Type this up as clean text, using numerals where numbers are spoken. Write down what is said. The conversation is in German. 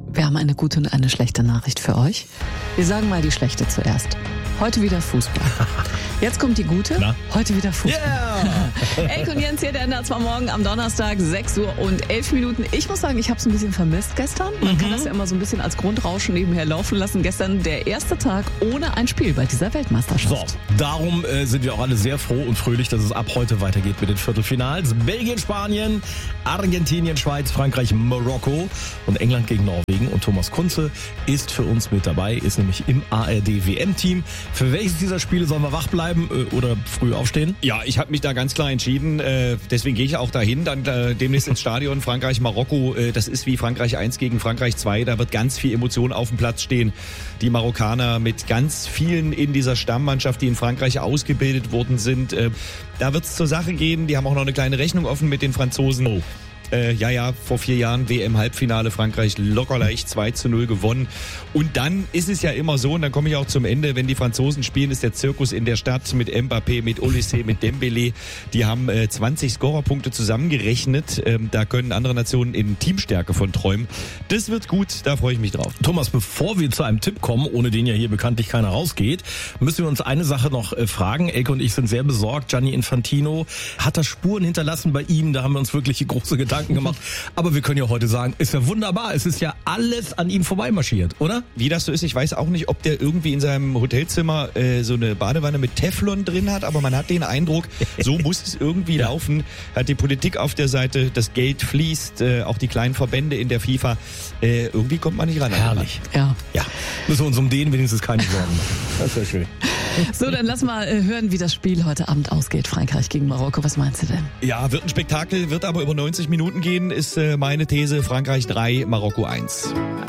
Wir haben eine gute und eine schlechte Nachricht für euch. Wir sagen mal die schlechte zuerst. Heute wieder Fußball. Jetzt kommt die gute. Na? Heute wieder Fußball. Yeah! Elke und Jens hier, der ändert zwar morgen am Donnerstag 6:11 Uhr. Ich muss sagen, ich habe es ein bisschen vermisst gestern. Man kann das ja immer so ein bisschen als Grundrauschen nebenher laufen lassen. Gestern der erste Tag ohne ein Spiel bei dieser Weltmeisterschaft. So, darum sind wir auch alle sehr froh und fröhlich, dass es ab heute weitergeht mit den Viertelfinals. Belgien, Spanien, Argentinien, Schweiz, Frankreich, Marokko und England gegen Norwegen. Und Thomas Kunze ist für uns mit dabei, ist nämlich im ARD-WM-Team. Für welches dieser Spiele sollen wir wach bleiben oder früh aufstehen? Ja, ich habe mich da ganz klar entschieden. Deswegen gehe ich auch dahin, dann demnächst ins Stadion. Frankreich, Marokko, das ist wie Frankreich 1 gegen Frankreich 2. Da wird ganz viel Emotion auf dem Platz stehen. Die Marokkaner mit ganz vielen in dieser Stammmannschaft, die in Frankreich ausgebildet worden sind. Da wird es zur Sache gehen. Die haben auch noch eine kleine Rechnung offen mit den Franzosen. Oh. Vor 4 Jahren WM-Halbfinale, Frankreich locker leicht 2:0 gewonnen. Und dann ist es ja immer so, und dann komme ich auch zum Ende, wenn die Franzosen spielen, ist der Zirkus in der Stadt mit Mbappé, mit Olysée, mit Dembélé. Die haben 20 Scorerpunkte zusammengerechnet. Da können andere Nationen in Teamstärke von träumen. Das wird gut, da freue ich mich drauf. Thomas, bevor wir zu einem Tipp kommen, ohne den ja hier bekanntlich keiner rausgeht, müssen wir uns eine Sache noch fragen. Elke und ich sind sehr besorgt. Gianni Infantino hat da Spuren hinterlassen bei ihm. Da haben wir uns wirklich große Gedanken gemacht. Aber wir können ja heute sagen, ist ja wunderbar. Es ist ja alles an ihm vorbeimarschiert, oder? Wie das so ist, ich weiß auch nicht, ob der irgendwie in seinem Hotelzimmer so eine Badewanne mit Teflon drin hat, aber man hat den Eindruck, so muss es irgendwie laufen. Hat die Politik auf der Seite, das Geld fließt, auch die kleinen Verbände in der FIFA. Irgendwie kommt man nicht ran. Herrlich. Ja. Müssen wir uns um den wenigstens keine Sorgen machen. Das wäre schön. So, dann lass mal hören, wie das Spiel heute Abend ausgeht. Frankreich gegen Marokko. Was meinst du denn? Ja, wird ein Spektakel, wird aber über 90 Minuten gehen, ist meine These. Frankreich 3, Marokko 1.